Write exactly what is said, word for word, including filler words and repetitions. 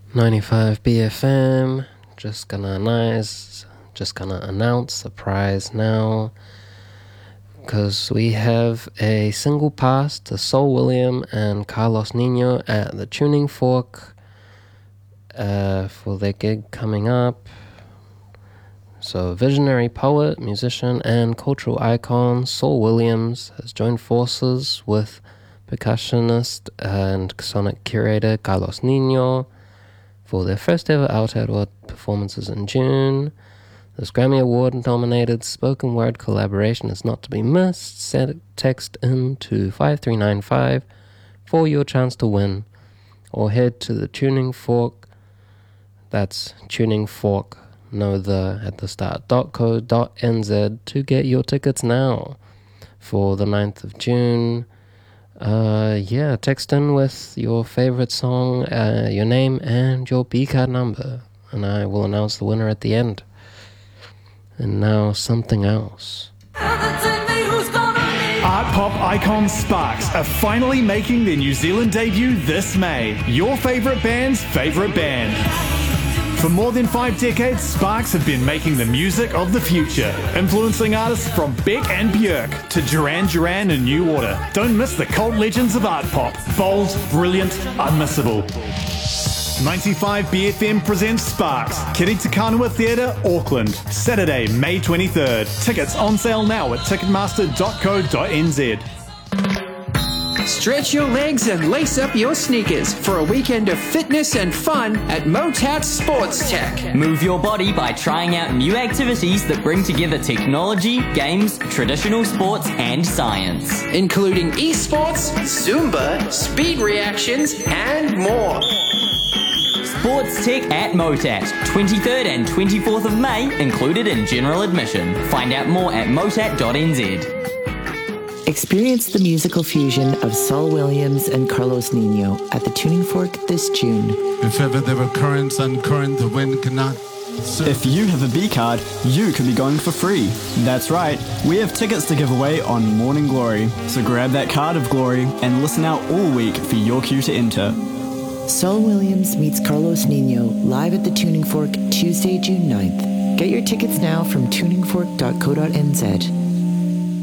ninety-five B F M, just gonna announce, just gonna announce a prize now, because we have a single pass to Saul William and Carlos Nino at the Tuning Fork uh, for their gig coming up. So visionary poet, musician, and cultural icon Saul Williams has joined forces with percussionist and sonic curator Carlos Nino for their first ever Out Edward performances in June. This Grammy Award nominated spoken word collaboration is not to be missed. Send text in to five three nine five for your chance to win, or head to the Tuning Fork, that's Tuning Fork, no the at the start, .co.nz to get your tickets now for the ninth of June. Uh, yeah, text in with your favorite song, uh, your name, and your B-card number, and I will announce the winner at the end. And now something else. Art pop icon Sparks are finally making their New Zealand debut this May. Your favourite band's favourite band. For more than five decades, Sparks have been making the music of the future, influencing artists from Beck and Björk to Duran Duran and New Order. Don't miss the cult legends of art pop. Bold, brilliant, unmissable. ninety-five B F M presents Sparks, Kiri Te Kanawa Theatre, Auckland, Saturday, May twenty-third. Tickets on sale now at ticketmaster dot co dot n z. Stretch your legs and lace up your sneakers for a weekend of fitness and fun at Motat Sports Tech. Move your body by trying out new activities that bring together technology, games, traditional sports, and science. Including esports, Zumba, speed reactions, and more. Sports Tech at Motat, twenty-third and twenty-fourth of May, included in general admission. Find out more at motat dot n z. Experience the musical fusion of Saul Williams and Carlos Nino at the Tuning Fork this June. If ever there are currents uncurrent, the wind cannot... If you have a B-card, you could be going for free. That's right, we have tickets to give away on Morning Glory. So grab that card of glory and listen out all week for your cue to enter. Saul Williams meets Carlos Nino live at the Tuning Fork Tuesday, June ninth. Get your tickets now from tuning fork dot co dot n z.